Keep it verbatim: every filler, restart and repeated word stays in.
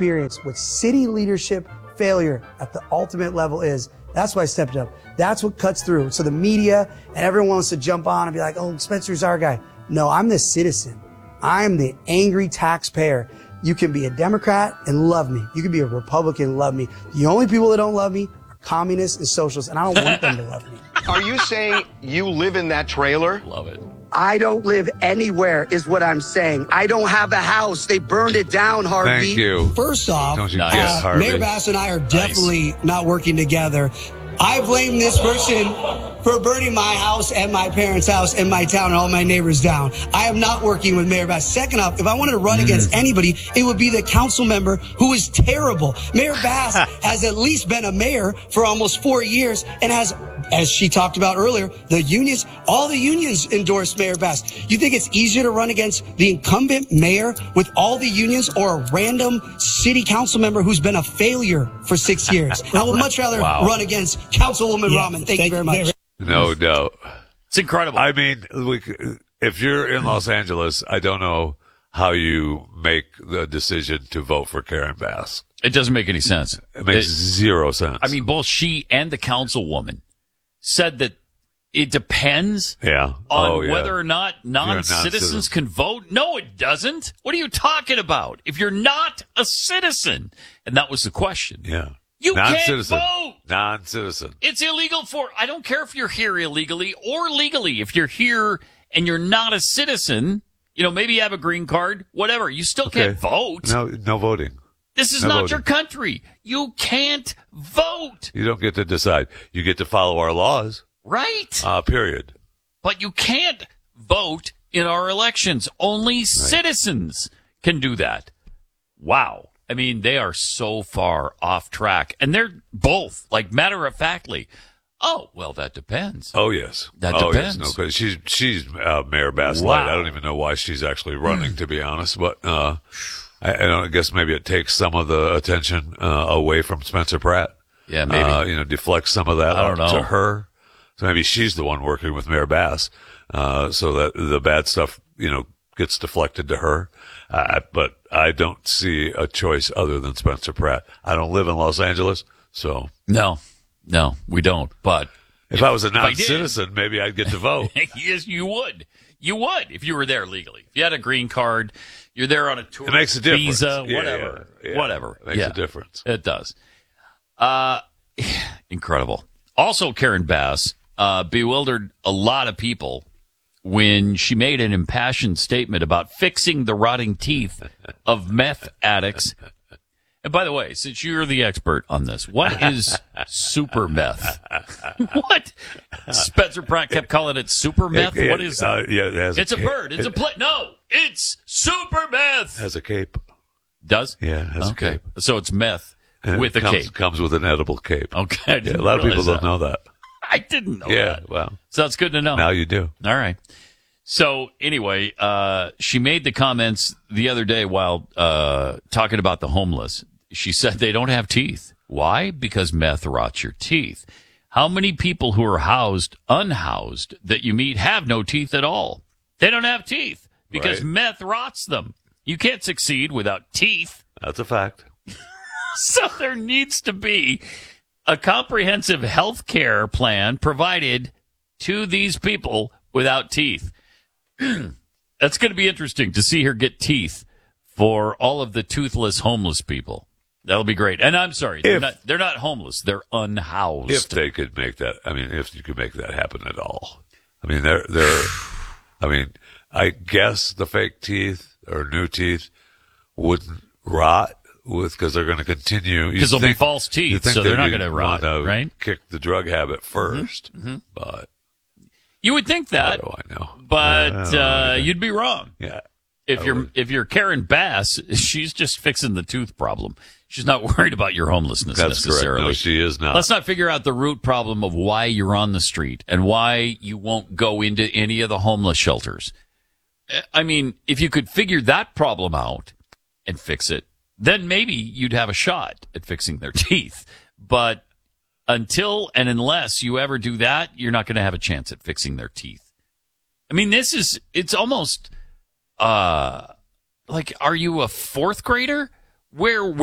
experienced what city leadership failure at the ultimate level is. That's why I stepped up. That's what cuts through. So the media and everyone wants to jump on and be like, oh, Spencer's our guy. No, I'm the citizen. I'm the angry taxpayer. You can be a Democrat and love me. You can be a Republican and love me. The only people that don't love me are communists and socialists, and I don't want them to love me. Are you saying you live in that trailer? Love it. I don't live anywhere is what I'm saying. I don't have a house. They burned it down, Harvey. Thank you. First off, Don't you Nice. get uh, Harvey. Mayor Bass and I are definitely not working together. I blame this person for burning my house and my parents' house and my town and all my neighbors down. I am not working with Mayor Bass. Second off, if I wanted to run Mm. against anybody, it would be the council member who is terrible. Mayor Bass has at least been a mayor for almost four years and has, as she talked about earlier, the unions, all the unions endorsed Mayor Bass. You think it's easier to run against the incumbent mayor with all the unions or a random city council member who's been a failure for six years? And I would much rather Wow. run against Councilwoman Rahman. Thank, you very much. No doubt. It's incredible. I mean, we, c- if you're in Los Angeles, I don't know how you make the decision to vote for Karen Bass. it doesn't make any sense. It makes It- zero sense. I mean, both she and the councilwoman said that it depends yeah. on oh, yeah. whether or not non-citizens non-citizen. can vote. No, it doesn't. What are you talking about? If you're not a citizen, and that was the question. Yeah. You can't Non-citizen. vote. Non-citizen. It's illegal for, I don't care if you're here illegally or legally. If you're here and you're not a citizen, you know, maybe you have a green card, whatever. You still can't vote. No, no voting. This is no not voting. your country. You can't vote. You don't get to decide. You get to follow our laws. Right? Uh, period. But you can't vote in our elections. Only citizens can do that. Wow. I mean, they are so far off track. And they're both, like, matter of factly, oh, well, that depends. Oh, yes. That oh, depends. Yes. No, 'cause she's, she's uh, Mayor Bass Wow. Light. I don't even know why she's actually running, to be honest. But uh, I, I, don't, I guess maybe it takes some of the attention uh, away from Spencer Pratt. Yeah, maybe. Uh, you know, deflects some of that I don't up know. to her. So maybe she's the one working with Mayor Bass, uh, so that the bad stuff, you know, gets deflected to her. Uh, but I don't see a choice other than Spencer Pratt. I don't live in Los Angeles, so No, no, we don't. But if I was a I did- non-citizen, maybe I'd get to vote. yes, you would. You would if you were there legally. If you had a green card, you're there on a tour, It makes a difference. visa, Yeah, whatever, yeah, yeah. whatever. It makes yeah, a difference. It does. Uh, incredible. Also, Karen Bass uh, bewildered a lot of people when she made an impassioned statement about fixing the rotting teeth of meth addicts. And by the way, since you're the expert on this, what is super meth? What? Spencer Pratt kept calling it super meth. It- it- What is uh, it? yeah, it has It's a ca- bird. It's a it pla No, it's super meth. has a cape. Does? Yeah, it has a Okay. cape. So it's meth And with it a comes, cape. comes with an edible cape. Okay. I Yeah, didn't a lot of people realize don't that. know that. I didn't know Yeah, that. well, So that's good to know. now you do. All right. So anyway, uh, she made the comments the other day while uh, talking about the homeless. She said they don't have teeth. Why? Because meth rots your teeth. How many people who are housed, unhoused, that you meet have no teeth at all? They don't have teeth because Right. meth rots them. You can't succeed without teeth. That's a fact. So there needs to be a comprehensive health care plan provided to these people without teeth. That's going to be interesting to see her get teeth for all of the toothless homeless people. That'll be great. And I'm sorry, they're If- not they're not homeless. They're unhoused. If they could make that, I mean, if you could make that happen at all. I mean, they're, they're, I mean, I guess the fake teeth or new teeth wouldn't rot with, because they're going to continue. You'd Because they'll be think- false you'd teeth, think so they're they'd not be- going to rot, wanna right? Kick the drug habit 1st but You would think how that, do I know? but I don't know uh, either. you'd be wrong. Yeah. If I you're would. if you're Karen Bass, she's just fixing the tooth problem. She's not worried about your homelessness That's correct. necessarily. No, she is not. Let's not figure out the root problem of why you're on the street and why you won't go into any of the homeless shelters. I mean, if you could figure that problem out and fix it, then maybe you'd have a shot at fixing their teeth. But until and unless you ever do that, you're not going to have a chance at fixing their teeth. I mean, this is, it's almost, uh, like, are you a fourth grader? Where,